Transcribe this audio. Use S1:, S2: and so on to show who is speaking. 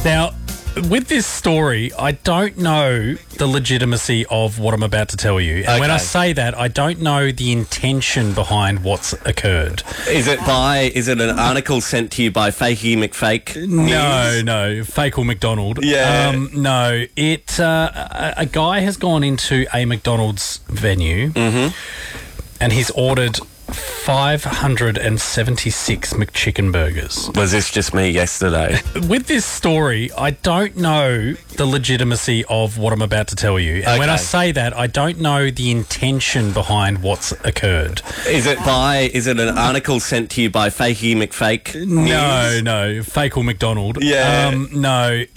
S1: Now, with this story, I don't know the legitimacy of what I'm about to tell you. And when I say that, I don't know the intention behind what's occurred.
S2: Is it an article sent to you by Fakey McFake?
S1: No, Fake or McDonald.
S2: Yeah.
S1: No, a guy has gone into a McDonald's venue and he's ordered 576 McChicken burgers.
S2: Was this just me yesterday?
S1: With this story, I don't know the legitimacy of what I'm about to tell you. And when I say that, I don't know the intention behind what's occurred.
S2: Is it an article sent to you by Fakey McFake?
S1: No, Fake or McDonald.
S2: Yeah.
S1: No.